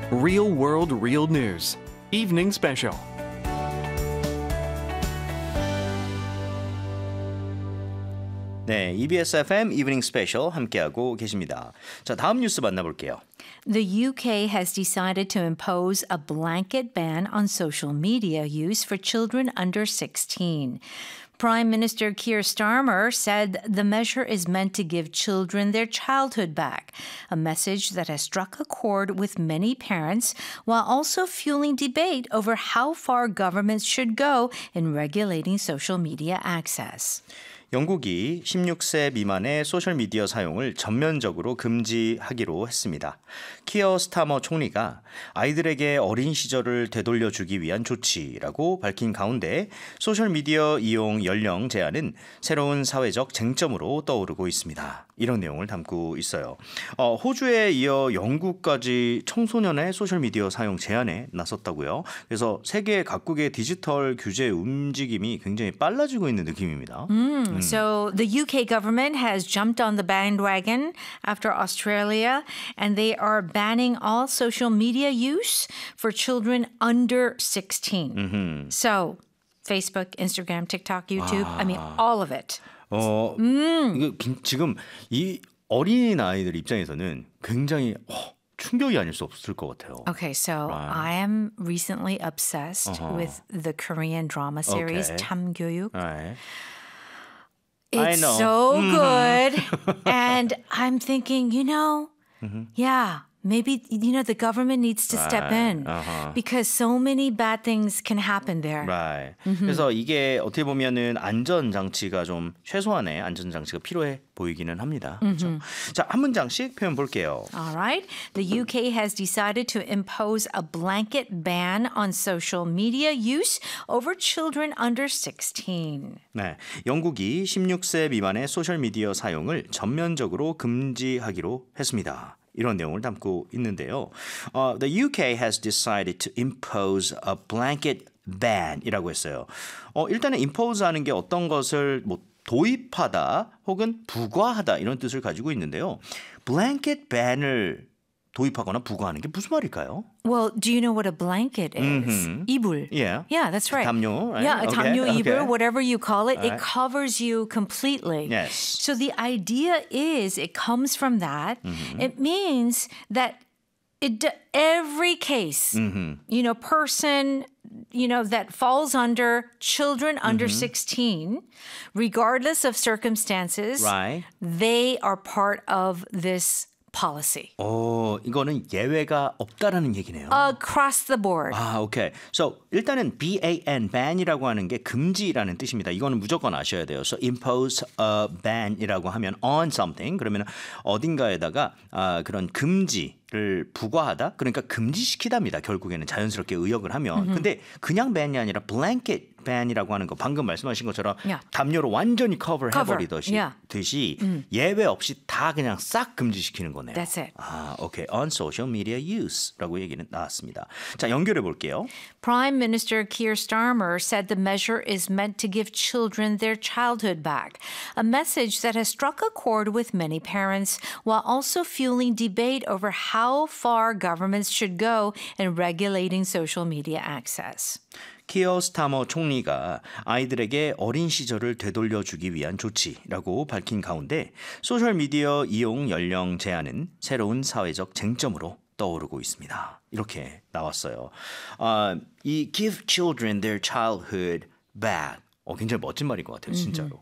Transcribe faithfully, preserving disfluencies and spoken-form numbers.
Real World Real News Evening Special. 네, 이비에스 에프엠 이브닝 스페셜 함께하고 계십니다. 자, 다음 뉴스 만나볼게요. The U K has decided to impose a blanket ban on social media use for children under sixteen. Prime Minister Keir Starmer said the measure is meant to give children their childhood back, a message that has struck a chord with many parents while also fueling debate over how far governments should go in regulating social media access. 영국이 십육 세 미만의 소셜미디어 사용을 전면적으로 금지하기로 했습니다. 키어 스타머 총리가 아이들에게 어린 시절을 되돌려주기 위한 조치라고 밝힌 가운데 소셜미디어 이용 연령 제한은 새로운 사회적 쟁점으로 떠오르고 있습니다. 이런 내용을 담고 있어요. 어, 호주에 이어 영국까지 청소년의 소셜미디어 사용 제한에 나섰다고요. 그래서 세계 각국의 디지털 규제 움직임이 굉장히 빨라지고 있는 느낌입니다. Mm. So the U K government has jumped on the bandwagon after Australia, and they are banning all social media use for children under sixteen. Mm-hmm. So Facebook, Instagram, TikTok, YouTube, I mean, all of it. 어, 음. 이거 지금 이 어린 아이들 입장에서는 굉장히 어, 충격이 아닐 수 없을 것 같아요. Okay, so Right. I am recently obsessed Uh-huh. with the Korean drama series Okay. 참교육. 네. It's I know. so Mm-hmm. good. And I'm thinking, you know, mm-hmm. yeah, maybe, you know, the government needs to step Right. in Uh-huh. because so many bad things can happen there. Right. 그래서 이게 어떻게 보면은 안전 장치가 좀 최소한의 안전 장치가 필요해 보이기는 합니다. 그렇죠? 자, 한 문장씩 표현 볼게요. All right. The U K has decided to impose a blanket ban on social media use over children under sixteen. 네, 영국이 십육 세 미만의 소셜 미디어 사용을 전면적으로 금지하기로 했습니다. 이런 내용을 담고 있는데요. Uh, the U K has decided to impose a blanket ban이라고 했어요. 어, 일단은 impose하는 게 어떤 것을 뭐 도입하다 혹은 부과하다 이런 뜻을 가지고 있는데요. blanket ban을 도입하거나 부과하는 게 무슨 말일까요? Well, do you know what a blanket is? Mm-hmm. 이불. Yeah. Yeah, that's right. 담요, right? Yeah, a Okay, 담요, okay. 이불, whatever you call it, All it right. covers you completely. Yes. So the idea is it comes from that. Mm-hmm. It means that it every case, Mm-hmm. you know, person, you know, that falls under children under Mm-hmm. sixteen, regardless of circumstances, Right. they are part of this policy. 어, 이거는 예외가 없다라는 얘기네요. Across the board. 아, 오케이. So, 일단은 ban, ban이라고 하는 게 금지라는 뜻입니다. 이거는 무조건 아셔야 돼요. So, impose a ban이라고 하면 on something, 그러면 어딘가에다가 아, 그런 금지를 부과하다? 그러니까 금지시키답니다. 결국에는 자연스럽게 의역을 하면. Mm-hmm. 근데 그냥 ban이 아니라 blanket ban이라고 하는 거 방금 말씀하신 것처럼 Yeah. 담요로 완전히 cover Cover. 해버리듯이 Yeah. 듯이 예외 없이 다 그냥 싹 금지시키는 거네요. That's it. 아, 오케이. On social media use라고 얘기는 나왔습니다. 자, 연결해 볼게요. Prime Minister Keir Starmer said the measure is meant to give children their childhood back, a message that has struck a chord with many parents while also fueling debate over how far governments should go in regulating social media access. 키어 스타머 총리가 아이들에게 어린 시절을 되돌려주기 위한 조치라고 밝힌 가운데 소셜미디어 이용 연령 제한은 새로운 사회적 쟁점으로 떠오르고 있습니다. 이렇게 나왔어요. 아, 이 give children their childhood back. 어, 굉장히 멋진 말인 것 같아요, 진짜로.